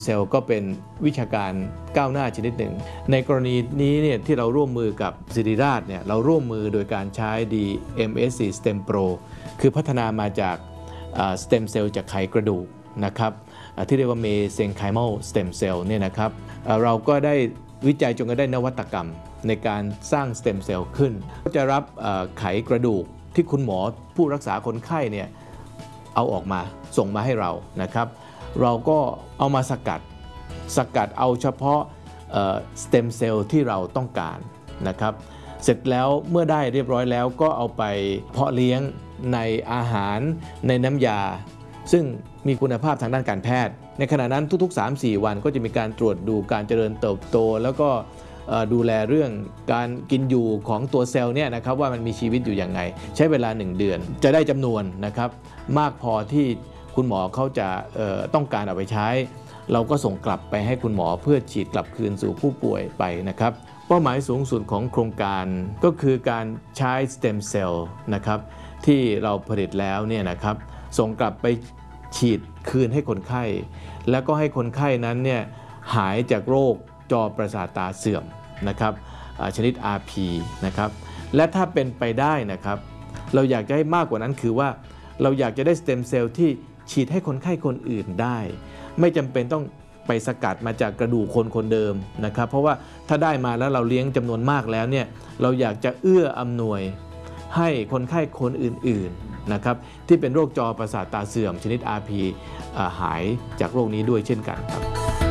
เซลล์ก็เป็นวิชาการก้าวหน้าชนิดหนึ่งในกรณีนี้เนี่ยที่เราร่วมมือกับศิริราชเนี่ยเราร่วมมือโดยการใช้ DMSC Stem Pro คือพัฒนามาจากสเต็มเซลล์จากไขกระดูกนะครับที่เรียกว่า Mesenchymal Stem Cell เนี่ยนะครับเราก็ได้วิจัยจนกระทั่งได้นวัตกรรมในการสร้างสเต็มเซลล์ขึ้นจะรับไขกระดูกที่คุณหมอผู้รักษาคนไข้เนี่ยเอาออกมาส่งมาให้เรานะครับเราก็เอามาสกัดเอาเฉพาะสเต็มเซลล์ที่เราต้องการนะครับเสร็จแล้วเมื่อได้เรียบร้อยแล้วก็เอาไปเพาะเลี้ยงในอาหารในน้ำยาซึ่งมีคุณภาพทางด้านการแพทย์ในขณะนั้นทุกๆ 3-4 วันก็จะมีการตรวจดูการเจริญเติบโตแล้วก็ดูแลเรื่องการกินอยู่ของตัวเซลล์เนี่ยนะครับว่ามันมีชีวิตอยู่อย่างไงใช้เวลา1 เดือนจะได้จำนวนนะครับมากพอที่คุณหมอเขาจะต้องการเอาไปใช้เราก็ส่งกลับไปให้คุณหมอเพื่อฉีดกลับคืนสู่ผู้ป่วยไปนะครับเป้าหมายสูงสุดของโครงการก็คือการใช้สเต็มเซลล์นะครับที่เราผลิตแล้วเนี่ยนะครับส่งกลับไปฉีดคืนให้คนไข้แล้วก็ให้คนไข้นั้นเนี่ยหายจากโรคจอประสาทตาเสื่อมนะครับชนิด RP นะครับและถ้าเป็นไปได้นะครับเราอยากจะให้มากกว่านั้นคือว่าเราอยากจะได้สเต็มเซลล์ที่ฉีดให้คนไข้คนอื่นได้ไม่จำเป็นต้องไปสกัดมาจากกระดูกคนเดิมนะครับเพราะว่าถ้าได้มาแล้วเราเลี้ยงจำนวนมากแล้วเนี่ยเราอยากจะเอื้ออำนวยให้คนไข้คนอื่นๆนะครับที่เป็นโรคจอประสาทตาเสื่อมชนิด RP หายจากโรคนี้ด้วยเช่นกันครับ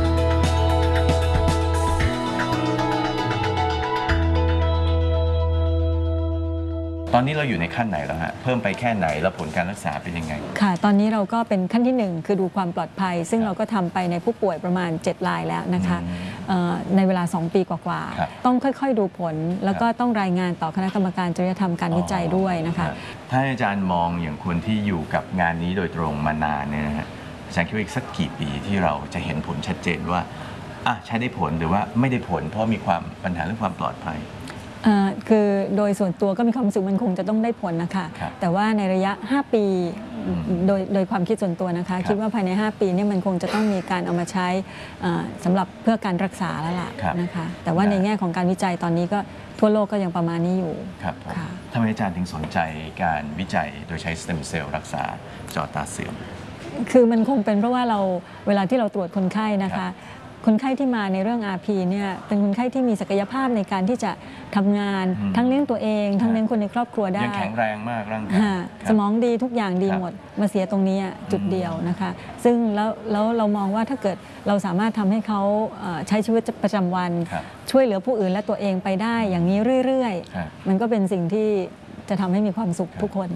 ตอนนี้เราอยู่ในขั้นไหนแล้วฮะเพิ่มไปแค่ไหนแล้วผลการรักษาเป็นยังไงค่ะตอนนี้เราก็เป็นขั้นที่1คือดูความปลอดภัยซึ่งเราก็ทำไปในผู้ป่วยประมาณ7 รายแล้วนะคะในเวลา2 ปีกว่าๆต้องค่อยๆดูผลแล้วก็ต้องรายงานต่อคณะกรรมการจริยธรรมการวิจัยด้วยนะคะถ้าอาจารย์มองอย่างคนที่อยู่กับงานนี้โดยตรงมานานเนี่ยนะฮะอาจารย์คิดว่าอีกสักกี่ปีที่เราจะเห็นผลชัดเจนว่าใช้ได้ผลหรือว่าไม่ได้ผลเพราะมีความปัญหาเรื่องความปลอดภัยคือโดยส่วนตัวก็มีความรู้สึกมันคงจะต้องได้ผลนะคะแต่ว่าในระยะ5 ปีโดยความคิดส่วนตัวนะคะคิดว่าภายใน5 ปีนี่มันคงจะต้องมีการเอามาใช้สำหรับเพื่อการรักษาแล้วล่ะนะคะแต่ว่าในแง่ของการวิจัยตอนนี้ก็ทั่วโลกก็ยังประมาณนี้อยู่ครับทำไมอาจารย์ถึงสนใจการวิจัยโดยใช้สเต็มเซลล์รักษาจอตาเสื่อมคือมันคงเป็นเพราะว่าเราเวลาที่เราตรวจคนไข้นะคะคนไข้ที่มาในเรื่อง RP เนี่ยเป็นคนไข้ที่มีศักยภาพในการที่จะทำงานทั้งเลี้ยงตัวเองทั้งเลี้ยงคนในครอบครัวได้ยังแข็งแรงมากร่างกายสมองดีทุกอย่างดีหมดมาเสียตรงนี้จุดเดียวนะคะซึ่งแล้วเรามองว่าถ้าเกิดเราสามารถทำให้เขาใช้ชีวิตประจำวันช่วยเหลือผู้อื่นและตัวเองไปได้อย่างนี้เรื่อยๆมันก็เป็นสิ่งที่จะทำให้มีความสุขทุกคน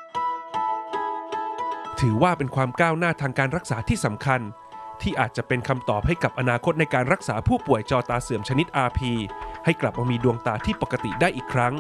ถือว่าเป็นความก้าวหน้าทางการรักษาที่สำคัญที่อาจจะเป็นคำตอบให้กับอนาคตในการรักษาผู้ป่วยจอตาเสื่อมชนิด RP ให้กลับมามีดวงตาที่ปกติได้อีกครั้ง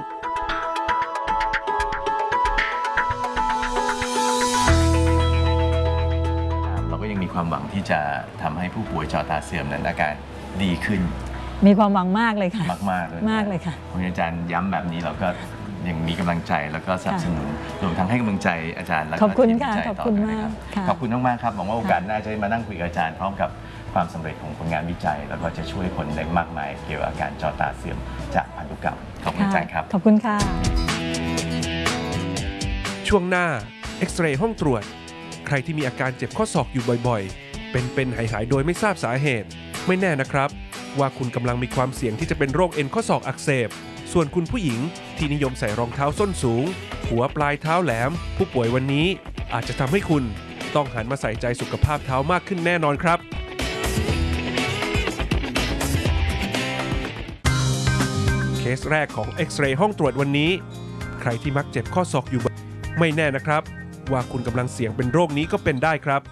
เราก็ยังมีความหวังที่จะทำให้ผู้ป่วยจอตาเสื่อมนั้นอาการดีขึ้นมีความหวังมากเลยค่ะมากเลยมากเลยค่ะอาจารย์ย้ำแบบนี้เราก็ยังมีกำลังใจแล้วก็สนับสนุนรวมทั้งให้กำลังใจอาจารย์และขอบคุณค่ะขอบคุณมากขอบคุณมากครับหวังว่าโอกาสหน้าจะมานั่งคุยกับอาจารย์พร้อมกับความสำเร็จของผลงานวิจัยแล้วก็จะช่วยคนได้มากมายเกี่ยวกับอาการจอตาเสื่อมจากพันธุกรรมขอบคุณอาจารย์ครับขอบคุณค่ะช่วงหน้าเอ็กซเรย์ห้องตรวจใครที่มีอาการเจ็บข้อศอกอยู่บ่อยๆเป็นหายโดยไม่ทราบสาเหตุไม่แน่นะครับว่าคุณกำลังมีความเสี่ยงที่จะเป็นโรคเอ็นข้อศอกอักเสบส่วนคุณผู้หญิงที่นิยมใส่รองเท้าส้นสูงหัวปลายเท้าแหลมผู้ป่วยวันนี้อาจจะทำให้คุณต้องหันมาใส่ใจสุขภาพเท้ามากขึ้นแน่นอนครับเคสแรกของเอ็กซเรย์ห้องตรวจวันนี้ใครที่มักเจ็บข้อศอกอยู่ไม่แน่นะครับว่าคุณกำลังเสี่ยงเป็นโรคนี้ก็เป็นได้ครับ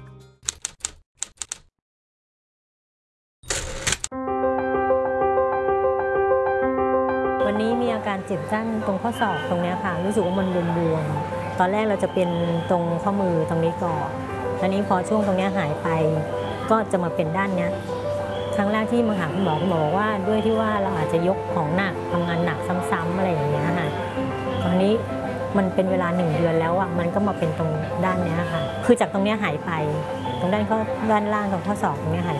วันนี้มีอาการเจ็บด้านตรงข้อศอกตรงนี้ค่ะรู้สึกว่ามันบวมๆตอนแรกเราจะเป็นตรงข้อมือตรงนี้ก่อนตอนนี้พอช่วงตรงนี้หายไปก็จะมาเป็นด้านนี้ครั้งแรกที่มาหาคุณหมอบอกว่าด้วยที่ว่าเราอาจจะยกของหนักทำงานหนักซ้ำๆอะไรอย่างเงี้ยค่ะตอนนี้มันเป็นเวลา1 เดือนแล้วอ่ะมันก็มาเป็นตรงด้านนี้ค่ะคือจากตรงนี้หายไปตรงด้านล่างตรงข้อศอกตรงเนี้ยหาย